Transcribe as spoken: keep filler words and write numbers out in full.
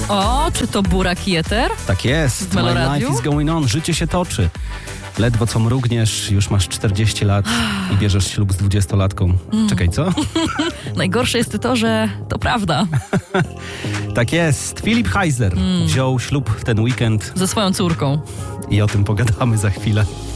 O, czy to Burak Jeter? Tak jest. W My Meloradiu? life is going on. Życie się toczy. Ledwo co mrugniesz, już masz czterdzieści lat i bierzesz ślub z dwudziestolatką. Czekaj, co? Najgorsze jest to, że to prawda. Tak jest. Filip Heisler wziął ślub w ten weekend Ze swoją córką. i o tym pogadamy za chwilę.